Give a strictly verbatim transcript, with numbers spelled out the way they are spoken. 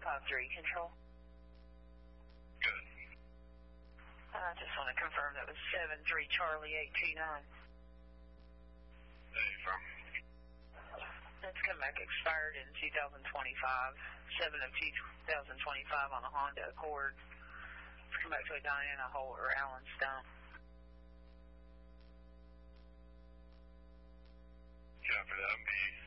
five three, control. Good. I just want to confirm that was seven three Charlie eight two nine. Hey, from? That's come back expired in two thousand twenty-five, seven of two thousand twenty-five on a Honda Accord. It's come back to a Diana Hole or Allen Stump. Copy that. I'm B.